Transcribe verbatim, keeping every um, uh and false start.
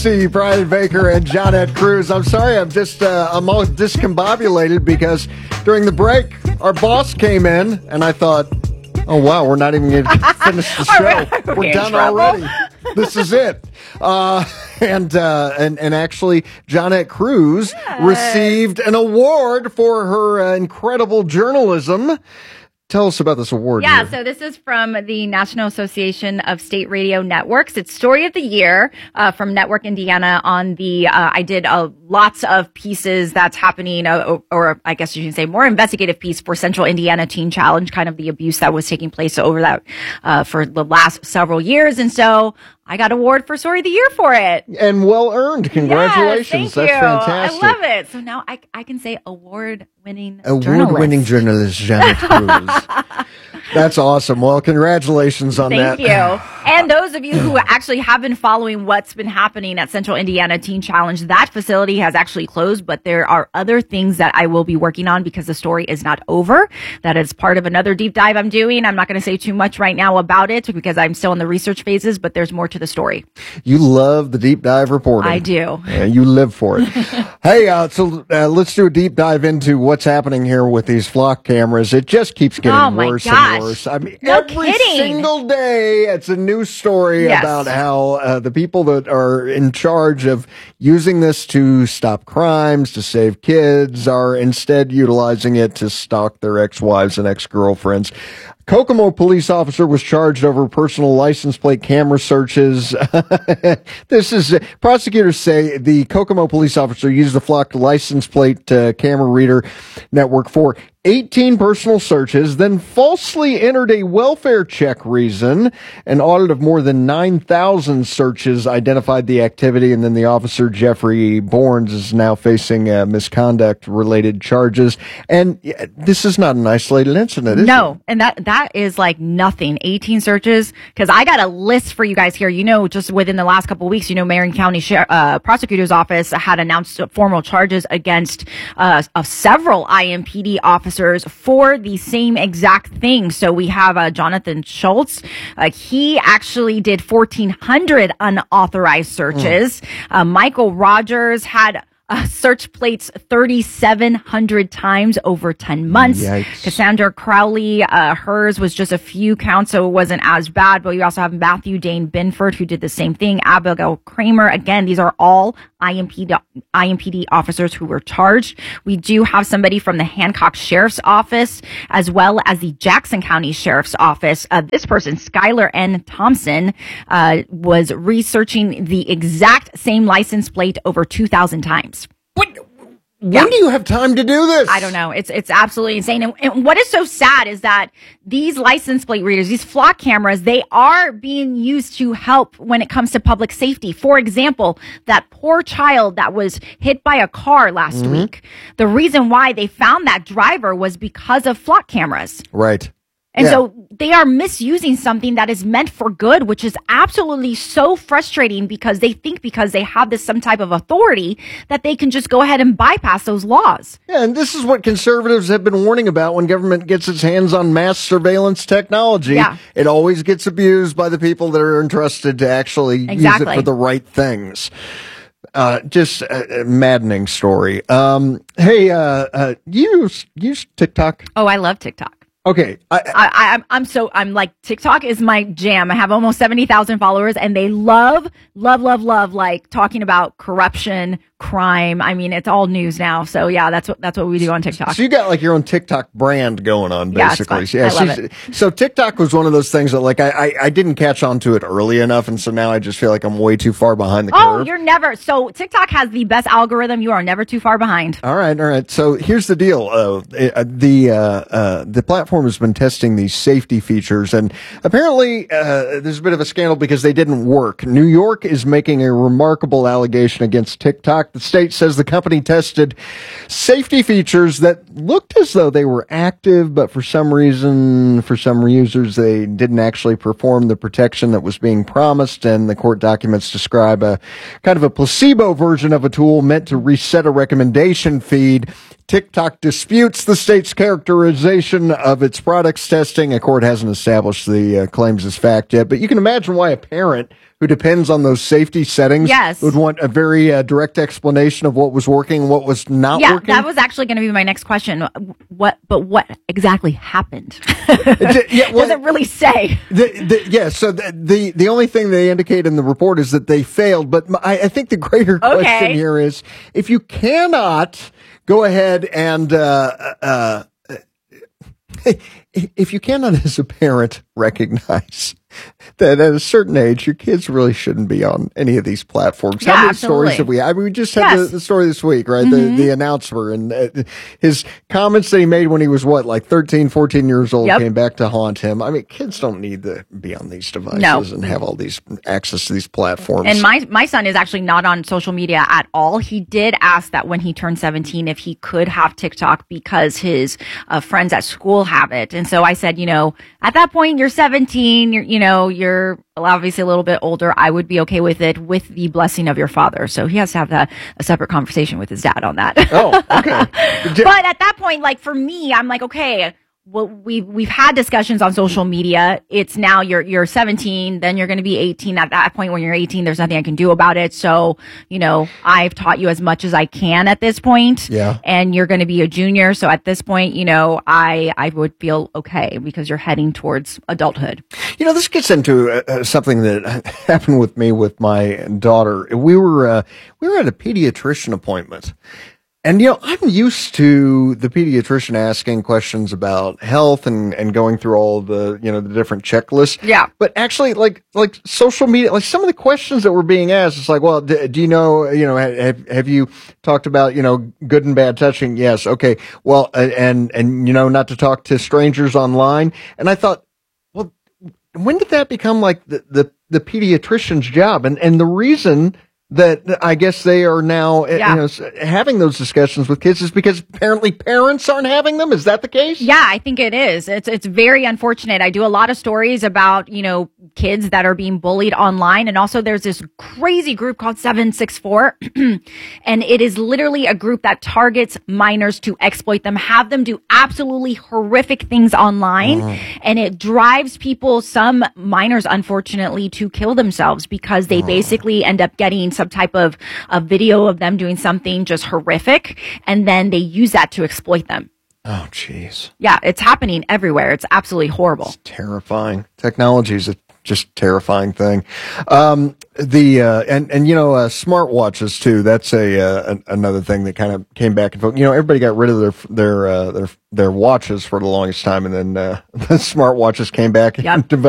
see Brian Baker and Johnette Cruz. I'm sorry, I'm just uh, I'm all discombobulated because during the break, our boss came in, and I thought, oh wow, we're not even going to finish the show. We're We're done already. This is it. Uh, and, uh, and and actually, Johnette Cruz yes. received an award for her uh, incredible journalism. Tell us about this award. Yeah, here. so this is from the National Association of State Radio Networks. It's Story of the Year uh, from Network Indiana on the, uh, I did uh, lots of pieces that's happening, uh, or, or I guess you can say more investigative piece for Central Indiana Teen Challenge, kind of the abuse that was taking place over that uh, for the last several years. And so I got award for Story of the Year for it. And well earned. Congratulations. Yes, thank That's you. fantastic. I love it. So now I, I can say award-winning journalist. Award-winning journalist, Johnette Cruz. That's awesome. Well, congratulations on Thank that. you. And those of you who actually have been following what's been happening at Central Indiana Teen Challenge, that facility has actually closed, but there are other things that I will be working on because the story is not over. That is part of another deep dive I'm doing. I'm not going to say too much right now about it because I'm still in the research phases, but there's more to the story. You love the deep dive reporting. I do. Yeah, you live for it. Hey, uh, so uh, let's do a deep dive into what's happening here with these flock cameras. It just keeps getting Oh my worse gosh. and worse. I mean, No every kidding. single day, it's a new story Yes. about how uh, the people that are in charge of using this to stop crimes, to save kids, are instead utilizing it to stalk their ex-wives and ex-girlfriends. Kokomo police officer was charged over personal license plate camera searches. This is, prosecutors say the Kokomo police officer used the flock license plate uh, camera reader network for eighteen personal searches, then falsely entered a welfare check reason. An audit of more than nine thousand searches identified the activity, and then the officer, Jeffrey Bournes, is now facing uh, misconduct-related charges. And uh, this is not an isolated incident, is No, it? and that that is like nothing. eighteen searches, because I got a list for you guys here. You know, just within the last couple of weeks, you know, Marion County Sher- uh, Prosecutor's Office had announced formal charges against uh, of several I M P D officers for the same exact thing. So we have uh, Jonathan Schultz. Uh, he actually did fourteen hundred unauthorized searches. Mm. Uh, Michael Rogers had Uh, search plates thirty-seven hundred times over ten months. Yikes. Cassandra Crowley, uh, hers was just a few counts, so it wasn't as bad. But we also have Matthew Dane Binford, who did the same thing. Abigail Kramer. Again, these are all I M P D, I M P D officers who were charged. We do have somebody from the Hancock Sheriff's Office, as well as the Jackson County Sheriff's Office. Uh, this person, Skylar N. Thompson, uh, was researching the exact same license plate over two thousand times. What? When Yeah. do you have time to do this? I don't know. It's it's absolutely insane. And, and what is so sad is that these license plate readers, these flock cameras, they are being used to help when it comes to public safety. For example, that poor child that was hit by a car last Mm-hmm. week, the reason why they found that driver was because of flock cameras. Right. And Yeah. so they are misusing something that is meant for good, which is absolutely so frustrating because they think because they have this some type of authority that they can just go ahead and bypass those laws. Yeah, and this is what conservatives have been warning about when government gets its hands on mass surveillance technology. Yeah. It always gets abused by the people that are entrusted to actually use Exactly. it for the right things. Uh, just a, a maddening story. Um, hey, uh, uh, you use, use TikTok? Oh, I love TikTok. Okay. I, I, I, I'm, I'm so, I'm like, TikTok is my jam. I have almost seventy thousand followers and they love, love, love, love, like talking about corruption, crime. I mean, it's all news now. So yeah, that's what, that's what we do on TikTok. So you got like your own TikTok brand going on, Yeah, it's basically. fun. I love she's- it. So TikTok was one of those things that like I, I, I didn't catch on to it early enough. And so now I just feel like I'm way too far behind the Oh, curve. you're never, so TikTok has the best algorithm. You are never too far behind. All right, all right. So here's the deal. Uh, uh, the uh, uh, the platform has been testing these safety features, and apparently uh, there's a bit of a scandal because they didn't work. New York is making a remarkable allegation against TikTok. The state says the company tested safety features that looked as though they were active, but for some reason, for some users, they didn't actually perform the protection that was being promised, and the court documents describe a kind of a placebo version of a tool meant to reset a recommendation feed. TikTok disputes the state's characterization of its products testing. A court hasn't established the uh, claims as fact yet, but you can imagine why a parent who depends on those safety settings yes. would want a very uh, direct explanation of what was working, what was not yeah, working. Yeah, that was actually going to be my next question. What, but what exactly happened? yeah, well, doesn't really say. The, the, yeah, so the, the the only thing they indicate in the report is that they failed. But I, I think the greater okay. question here is if you cannot go ahead and uh, uh, if you cannot, as a parent, recognize that at a certain age, your kids really shouldn't be on any of these platforms. Yeah, How many absolutely. stories have we? I mean, we just had yes. the, the story this week, right? Mm-hmm. The the announcer and uh, his comments that he made when he was what, like thirteen, fourteen years old, yep. came back to haunt him. I mean, kids don't need to be on these devices no. and have all these access to these platforms. And my my son is actually not on social media at all. He did ask that when he turned seventeen if he could have TikTok because his uh, friends at school have it. And so I said, you know, at that point you're seventeen, you're you know, you're obviously a little bit older. I would be okay with it with the blessing of your father. So he has to have that, a separate conversation with his dad on that. Oh, okay. But at that point, like for me, I'm like, okay, well, we've, we've had discussions on social media. It's now you're, you're seventeen, then you're going to be eighteen. At that point, when you're eighteen, there's nothing I can do about it. So, you know, I've taught you as much as I can at this point. Yeah. And you're going to be a junior. So at this point, you know, I, I would feel okay because you're heading towards adulthood. You know, this gets into uh, something that happened with me with my daughter. We were, uh, we were at a pediatrician appointment. And, you know, I'm used to the pediatrician asking questions about health and, and going through all the, you know, the different checklists. Yeah. But actually, like, like social media, like some of the questions that were being asked, it's like, well, do, do you know, you know, have, have you talked about, you know, good and bad touching? Yes. Okay. Well, and, and, you know, not to talk to strangers online. And I thought, well, when did that become like the, the, the pediatrician's job? And, and the reason that I guess they are now, yeah. you know, having those discussions with kids is because apparently parents aren't having them. Is that the case? Yeah, I think it is. It's it's very unfortunate. I do a lot of stories about, you know, kids that are being bullied online. And also there's this crazy group called seven six four. And it is literally a group that targets minors to exploit them, have them do absolutely horrific things online. Oh. And it drives people, some minors, unfortunately, to kill themselves because they oh. basically end up getting some type of a video of them doing something just horrific. And then they use that to exploit them. Oh, jeez. Yeah, it's happening everywhere. It's absolutely horrible. It's terrifying. Technology is a just terrifying thing. Um, the, uh, and, and, you know, uh, smartwatches too. That's a, uh, an, another thing that kind of came back and forth. You know, everybody got rid of their, their, uh, their, their watches for the longest time. And then, uh, the smartwatches came back yep. and developed.